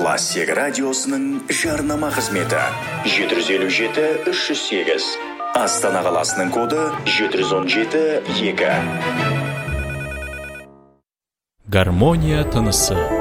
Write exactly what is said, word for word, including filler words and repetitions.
Классик радиосының жарнама қызметі жеті жүз елу жеті үш жүз сегіз. Астана қаласының коды жеті жүз он жеті екі. Гармония тынысы.